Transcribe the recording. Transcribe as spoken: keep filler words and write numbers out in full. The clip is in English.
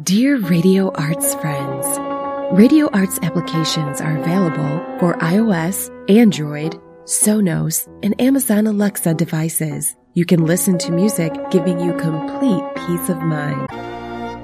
Dear Radio Arts friends, Radio Arts applications are available for iOS, Android, Sonos, and Amazon Alexa devices. You can listen to music giving you complete peace of mind.